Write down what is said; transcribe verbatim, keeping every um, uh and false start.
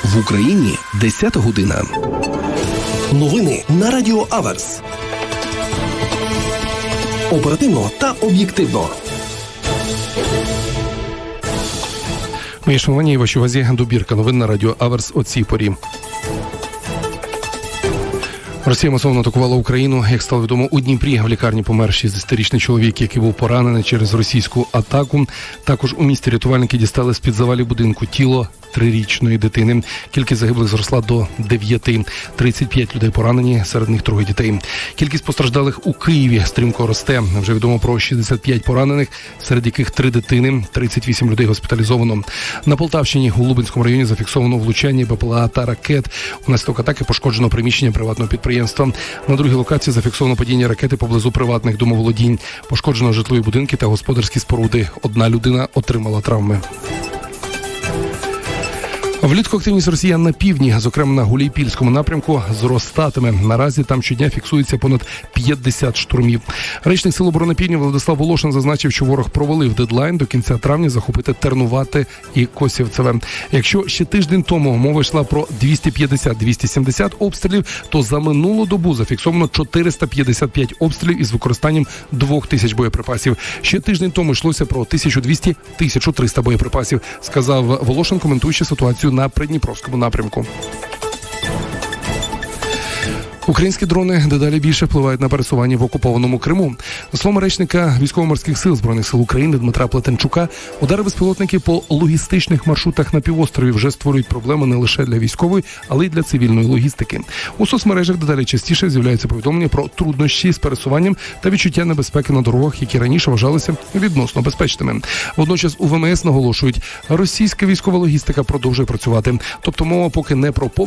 В Україні десята година. Новини на Радіо Аверс. Оперативно та об'єктивно. Мої шановані і вашій увазі добірка новин на Радіо Аверс о цій порі. Росія масово атакувала Україну. Як стало відомо, у Дніпрі в лікарні помер шістдесятирічний чоловік, який був поранений через російську атаку. Також у місті рятувальники дістали з-під завалів будинку тіло трирічної дитини. Кількість загиблих зросла до дев'яти. тридцять п'ять людей поранені, серед них троє дітей. Кількість постраждалих у Києві стрімко росте. Вже відомо про шістдесят п'ять поранених, серед яких три дитини, тридцять вісім людей госпіталізовано. На Полтавщині у Лубенському районі зафіксовано влучання БПЛА та ракет. Внаслідок атаки пошкоджено приміщення приватного підприємства. На другій локації зафіксовано падіння ракети поблизу приватних домоволодінь. Пошкоджено житлові будинки та господарські споруди. Одна людина отримала травми. Влітку активність росіян на півдні, зокрема на Гуляйпільському напрямку, зростатиме. Наразі там щодня фіксується понад п'ятдесят штурмів. Речник Сил оборони Півдня Владислав Волошин зазначив, що ворог провалив дедлайн до кінця травня захопити Тернувате і Косівцеве. Якщо ще тиждень тому мова йшла про двісті п'ятдесят - двісті сімдесят обстрілів, то за минулу добу зафіксовано чотириста п'ятдесят п'ять обстрілів із використанням двох тисяч боєприпасів. Ще тиждень тому йшлося про тисячу двісті - тисячу триста боєприпасів, сказав Волошин, коментуючи ситуацію на Придніпровському напрямку. Українські дрони дедалі більше впливають на пересування в окупованому Криму. За словами речника Військово-морських сил Збройних сил України Дмитра Плетенчука, удари безпілотників по логістичних маршрутах на півострові вже створюють проблеми не лише для військової, але й для цивільної логістики. У соцмережах дедалі частіше з'являються повідомлення про труднощі з пересуванням та відчуття небезпеки на дорогах, які раніше вважалися відносно безпечними. Водночас у ВМС наголошують, російська військова логістика продовжує працювати. Тобто мова поки не про